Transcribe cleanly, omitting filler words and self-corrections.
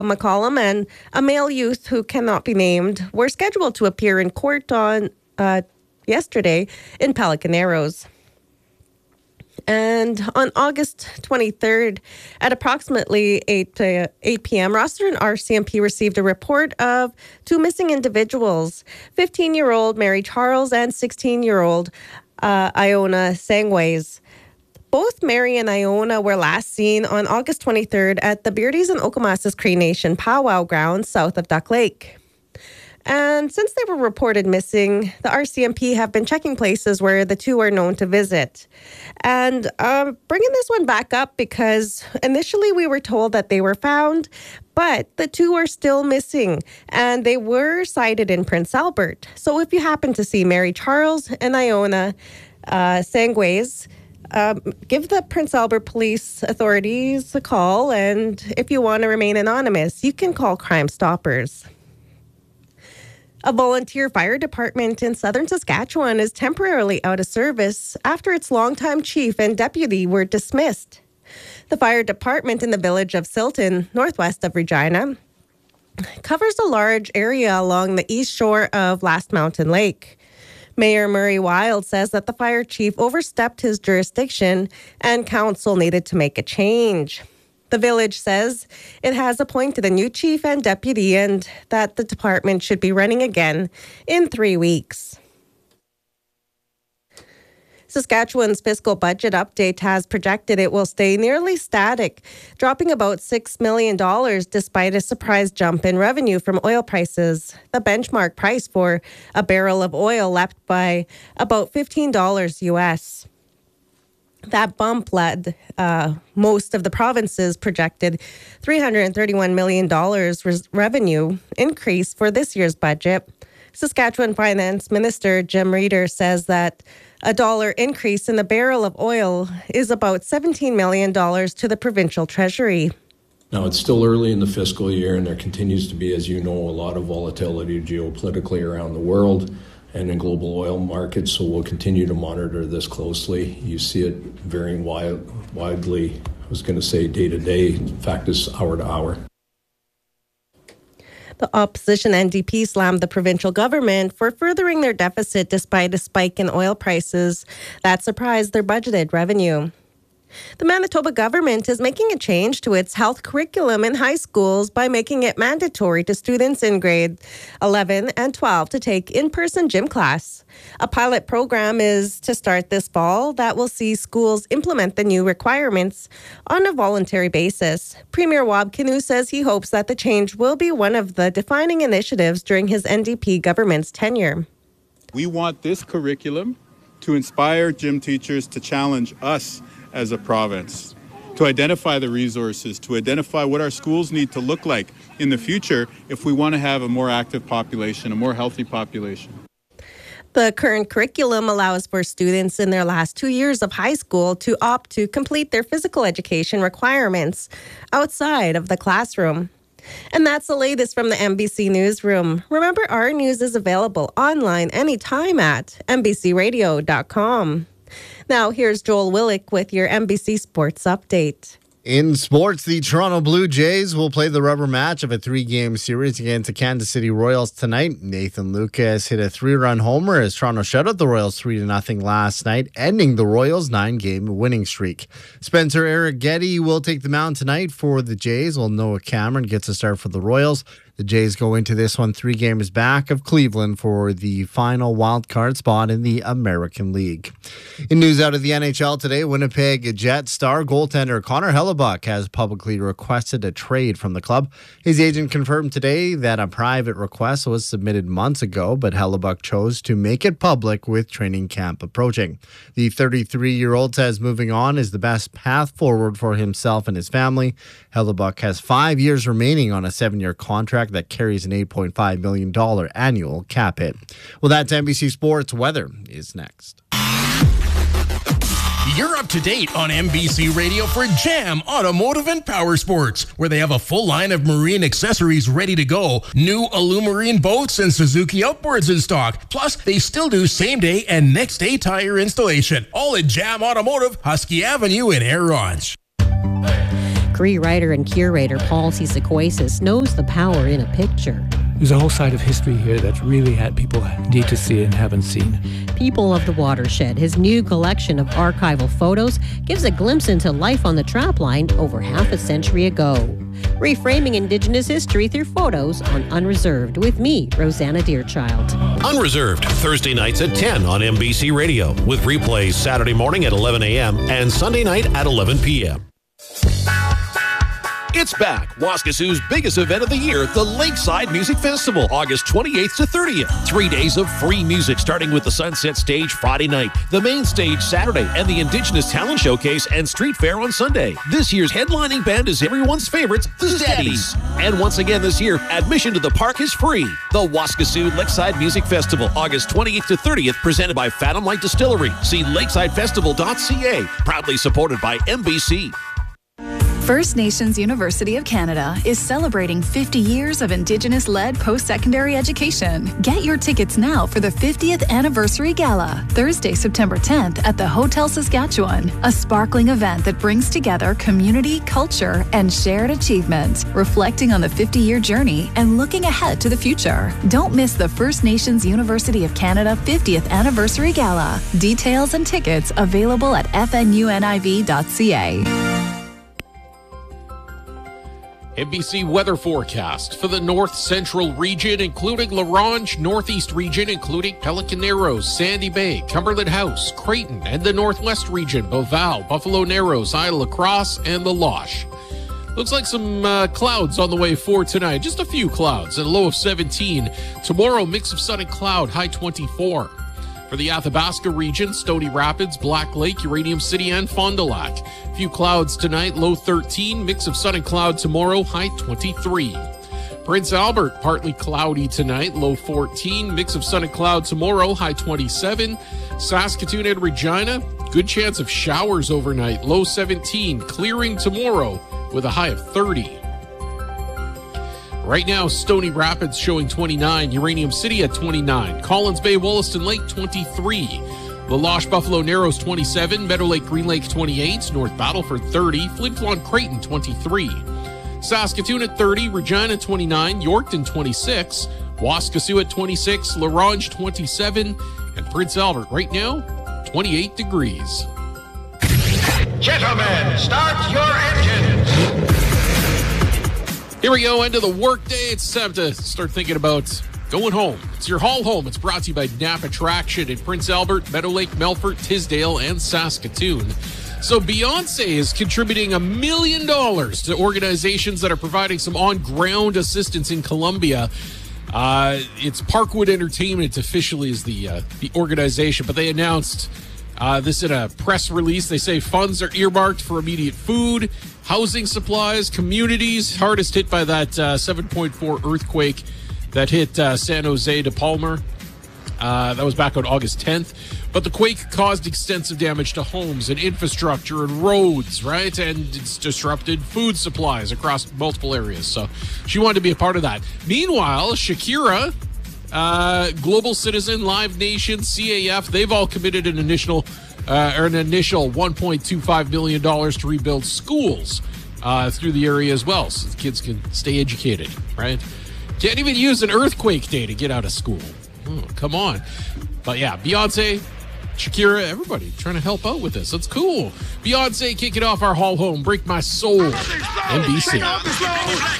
McCollum and a male youth who cannot be named were scheduled to appear in court on yesterday in Pelican Arrows. And on August 23rd, at approximately 8 p.m., Rosthern RCMP received a report of two missing individuals, 15-year-old Mary Charles and 16-year-old Iona Sangways. Both Mary and Iona were last seen on August 23rd at the Beardies and Okamasas Cree Nation powwow grounds south of Duck Lake. And since they were reported missing, the RCMP have been checking places where the two are known to visit. And bringing this one back up because initially we were told that they were found, but the two are still missing, and they were sighted in Prince Albert. So if you happen to see Mary Charles and Iona Sangways, give the Prince Albert Police authorities a call, and if you want to remain anonymous, you can call Crime Stoppers. A volunteer fire department in southern Saskatchewan is temporarily out of service after its longtime chief and deputy were dismissed. The fire department in the village of Silton, northwest of Regina, covers a large area along the east shore of Last Mountain Lake. Mayor Murray Wild says that the fire chief overstepped his jurisdiction and council needed to make a change. The village says it has appointed a new chief and deputy and that the department should be running again in 3 weeks. Saskatchewan's fiscal budget update has projected it will stay nearly static, dropping about $6 million despite a surprise jump in revenue from oil prices. The benchmark price for a barrel of oil leapt by about $15 US. That bump led most of the province's projected $331 million revenue increase for this year's budget. Saskatchewan Finance Minister Jim Reeder says that a dollar increase in the barrel of oil is about $17 million to the provincial treasury. Now, it's still early in the fiscal year, and there continues to be, as you know, a lot of volatility geopolitically around the world and in global oil markets, so we'll continue to monitor this closely. You see it varying widely, I was going to say day to day, in fact, it's hour to hour. The opposition NDP slammed the provincial government for furthering their deficit despite a spike in oil prices that surprised their budgeted revenue. The Manitoba government is making a change to its health curriculum in high schools by making it mandatory to students in grade 11 and 12 to take in-person gym class. A pilot program is to start this fall that will see schools implement the new requirements on a voluntary basis. Premier Wab Kinew says he hopes that the change will be one of the defining initiatives during his NDP government's tenure. We want this curriculum to inspire gym teachers to challenge us as a province, to identify the resources, to identify what our schools need to look like in the future if we want to have a more active population, a more healthy population. The current curriculum allows for students in their last 2 years of high school to opt to complete their physical education requirements outside of the classroom. And that's the latest from the MBC Newsroom. Remember, our news is available online anytime at mbcradio.com. Now, here's Joel Willick with your MBC Sports Update. In sports, the Toronto Blue Jays will play the rubber match of a 3-game series against the Kansas City Royals tonight. Nathan Lucas hit a 3-run homer as Toronto shut out the Royals 3-0 last night, ending the Royals' 9-game winning streak. Spencer Arrighetti will take the mound tonight for the Jays, while Noah Cameron gets a start for the Royals. The Jays go into this one 3 games back of Cleveland for the final wild card spot in the American League. In news out of the NHL today, Winnipeg Jets star goaltender Connor Hellebuyck has publicly requested a trade from the club. His agent confirmed today that a private request was submitted months ago, but Hellebuyck chose to make it public with training camp approaching. The 33-year-old says moving on is the best path forward for himself and his family. Hellebuyck has 5 years remaining on a 7-year contract that carries an $8.5 million annual cap hit. Well, that's NBC Sports. Weather is next. You're up to date on MBC Radio for Jam Automotive and Power Sports, where they have a full line of marine accessories ready to go. New Illumarine boats and Suzuki outboards in stock. Plus, they still do same-day and next-day tire installation. All at Jam Automotive, Husky Avenue in Air Ronge. Cree writer and curator Paul Cisaquasis knows the power in a picture. There's a whole side of history here that really people need to see and haven't seen. People of the Watershed, his new collection of archival photos, gives a glimpse into life on the trapline over half a century ago. Reframing Indigenous history through photos on Unreserved with me, Rosanna Deerchild. Unreserved, Thursday nights at 10 on MBC Radio, with replays Saturday morning at 11 a.m. and Sunday night at 11 p.m. It's back. Waskasoo's biggest event of the year, the Lakeside Music Festival, August 28th to 30th. 3 days of free music, starting with the Sunset Stage Friday night, the main stage Saturday, and the Indigenous Talent Showcase and Street Fair on Sunday. This year's headlining band is everyone's favorites, the Steadies. And once again this year, admission to the park is free. The Waskasoo Lakeside Music Festival, August 28th to 30th, presented by Phantom Light Distillery. See lakesidefestival.ca. Proudly supported by MBC. First Nations University of Canada is celebrating 50 years of Indigenous-led post-secondary education. Get your tickets now for the 50th Anniversary Gala, Thursday, September 10th at the Hotel Saskatchewan, a sparkling event that brings together community, culture, and shared achievement, reflecting on the 50-year journey and looking ahead to the future. Don't miss the First Nations University of Canada 50th Anniversary Gala. Details and tickets available at fnuniv.ca. NBC weather forecast for the north central region, including La Ronge, northeast region, including Pelican Narrows, Sandy Bay, Cumberland House, Creighton, and the northwest region, Beauval, Buffalo Narrows, Isle La Crosse, and the Loche. Looks like some clouds on the way for tonight. Just a few clouds at a low of 17. Tomorrow, mix of sun and cloud, high 24. For the Athabasca region, Stony Rapids, Black Lake, Uranium City, and Fond du Lac. Few clouds tonight, low 13. Mix of sun and cloud tomorrow, high 23. Prince Albert, partly cloudy tonight, low 14. Mix of sun and cloud tomorrow, high 27. Saskatoon and Regina, good chance of showers overnight, low 17. Clearing tomorrow with a high of 30. Right now, Stony Rapids showing 29, Uranium City at 29, Collins Bay, Wollaston Lake 23, La Loche, Buffalo Narrows 27, Meadow Lake, Green Lake 28, North Battleford 30, Flin Flon, Creighton 23, Saskatoon at 30, Regina 29, Yorkton 26, Waskasoo at 26, La Ronge 27, and Prince Albert right now 28 degrees. Gentlemen, start your engines. Here we go, end of the workday. It's time to start thinking about going home. It's your haul home. It's brought to you by Napa Traction in Prince Albert, Meadow Lake, Melfort, Tisdale, and Saskatoon. So Beyonce is contributing $1 million to organizations that are providing some on-ground assistance in Colombia. It's Parkwood Entertainment officially is the organization, but they announced this in a press release. They say funds are earmarked for immediate food, housing supplies, communities hardest hit by that 7.4 earthquake that hit San Jose de Palmer. That was back on August 10th. But the quake caused extensive damage to homes and infrastructure and roads, right? And it's disrupted food supplies across multiple areas. So she wanted to be a part of that. Meanwhile, Shakira, Global Citizen, Live Nation, CAF, they've all committed an initial $1.25 million to rebuild schools through the area as well, so the kids can stay educated, right? Can't even use an earthquake day to get out of school. Oh, come on. But yeah, Beyonce, Shakira, everybody trying to help out with this. That's cool. Beyonce kicking off our haul home. Break My Soul. NBC.